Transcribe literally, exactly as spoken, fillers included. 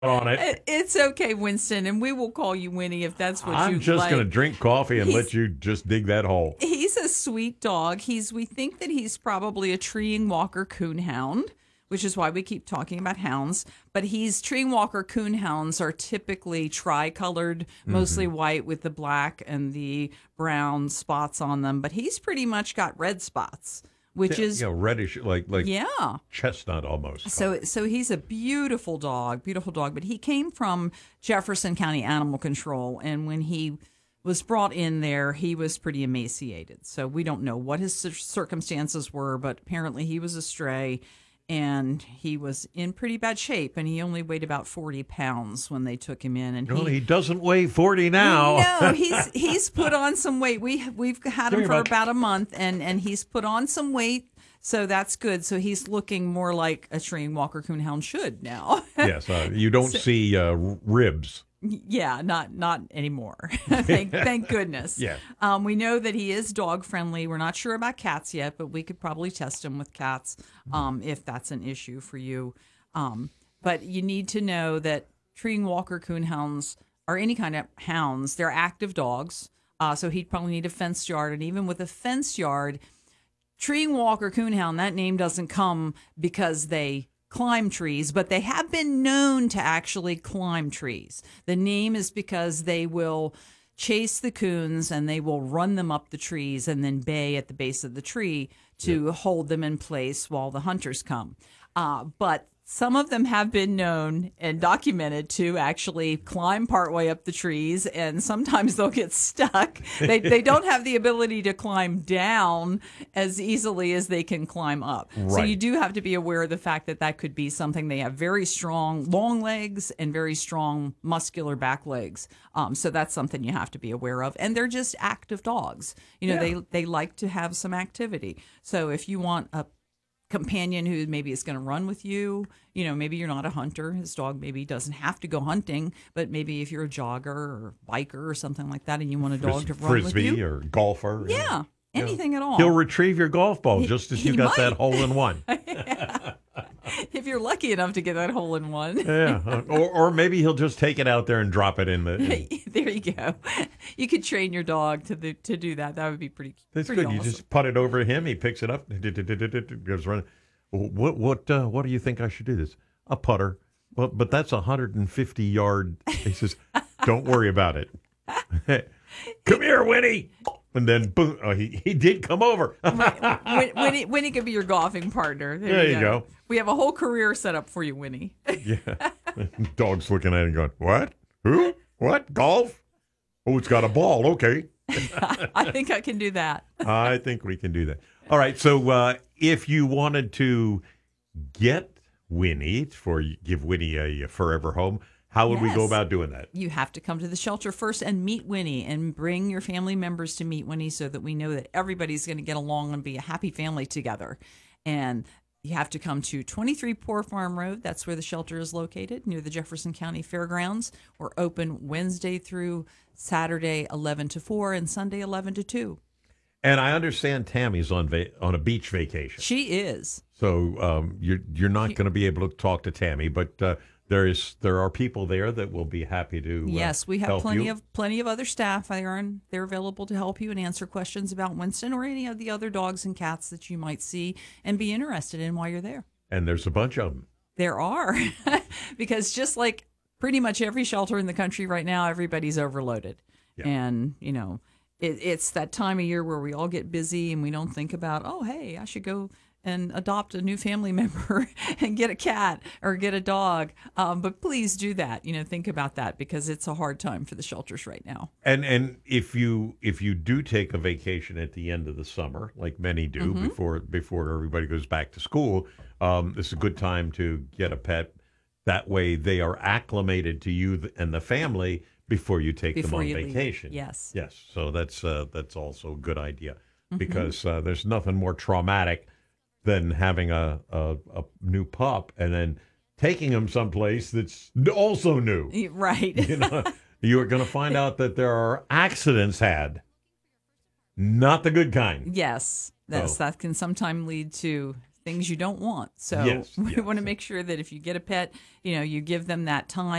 on it. It- It's okay, Winston, and we will call you Winnie if that's what I'm you just like. going to drink coffee and He's- let you just dig that hole. He's a sweet dog. He's we think that he's probably a treeing walker coonhound, which is why we keep talking about hounds. But he's treeing walker coonhounds are typically tri-colored, mostly Mm-hmm. white with the black and the brown spots on them. But he's pretty much got red spots, which Yeah, is you know, reddish, like like yeah. chestnut almost. So, so he's a beautiful dog, beautiful dog. But he came from Jefferson County Animal Control, and when he was brought in there, he was pretty emaciated. So we don't know what his cir- circumstances were, but apparently he was a stray, and he was in pretty bad shape. And he only weighed about forty pounds when they took him in. And Well, he, he doesn't weigh forty now. no, he's he's put on some weight. We we've had Give him me for about- about a month, and and he's put on some weight. So that's good. So he's looking more like a treeing walker coonhound should now. Yes, uh, you don't see uh, r- ribs. Yeah, not not anymore. thank thank goodness. Yeah. Um, we know that he is dog friendly. We're not sure about cats yet, but we could probably test him with cats um, if that's an issue for you. Um, but you need to know that treeing walker coonhounds or any kind of hounds, they're active dogs. Uh, so he'd probably need a fenced yard, and even with a fenced yard, treeing walker coonhound, that name doesn't come because they climb trees, but they have been known to actually climb trees. The name is because they will chase the coons and they will run them up the trees and then bay at the base of the tree to yep. hold them in place while the hunters come. Uh, but some of them have been known and documented to actually climb partway up the trees, and sometimes they'll get stuck. They they don't have the ability to climb down as easily as they can climb up. Right. So you do have to be aware of the fact that that could be something. They have very strong long legs and very strong muscular back legs. Um, so that's something you have to be aware of. And they're just active dogs. You know, Yeah. they they like to have some activity. So if you want a companion who maybe is going to run with you, you know, maybe you're not a hunter, his dog maybe doesn't have to go hunting, but maybe if you're a jogger or biker or something like that and you want a dog to run with Frisbee you, or golfer. yeah, anything at all. He'll retrieve your golf ball just as he you got might. that hole in one. If you're lucky enough to get that hole in one. Yeah, or or maybe he'll just take it out there and drop it in the. In. There you go. You could train your dog to the, to do that. That would be pretty. That's pretty good. You awesome. just put it over him. He picks it up. Goes running. What what uh, what do you think I should do? This a putter, well, but that's a hundred and fifty yard. He says, "Don't worry about it. Come here, Winnie." And then boom, oh, he he did come over. Win- Winnie, Winnie could be your golfing partner. There, There you go. We have a whole career set up for you, Winnie. Yeah. Dog's looking at it and going, "What? Who? What? Golf? Oh, it's got a ball. Okay." I think I can do that. I think we can do that. All right. So uh, if you wanted to get Winnie for give Winnie a, a forever home, how would we go Yes. about doing that? You have to come to the shelter first and meet Winnie and bring your family members to meet Winnie so that we know that everybody's going to get along and be a happy family together. And you have to come to twenty-three Poor Farm Road. That's where the shelter is located, near the Jefferson County Fairgrounds. We're open Wednesday through Saturday, eleven to four, and Sunday, eleven to two. And I understand Tammy's on va- on a beach vacation, She is. so um, you're you're not going to be able to talk to Tammy, but uh, there is there are people there that will be happy to. Uh, Yes, we have help plenty you. of plenty of other staff. They are in, they're available to help you and answer questions about Winston or any of the other dogs and cats that you might see and be interested in while you're there. And there's a bunch of them. There are, because just like pretty much every shelter in the country right now, everybody's overloaded, Yeah. and you know, it, it's that time of year where we all get busy and we don't think about, oh, hey, I should go and adopt a new family member and get a cat or get a dog. Um, but please do that. You know, think about that because it's a hard time for the shelters right now. And and if you if you do take a vacation at the end of the summer, like many do Mm-hmm. before before everybody goes back to school, um, this is a good time to get a pet. That way, they are acclimated to you th- and the family before you take Before them on you leave. vacation. Yes. yes. So that's uh, that's also a good idea Mm-hmm. because uh, there's nothing more traumatic than having a, a a new pup and then taking him someplace that's also new. Right. You know, you're going to find out that there are accidents had, not the good kind. Yes. That's, Oh. that can sometimes lead to things you don't want. So Yes, we yes. want to make sure that if you get a pet, you know, you give them that time.